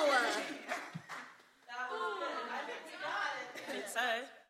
That was good. I think we got it. It's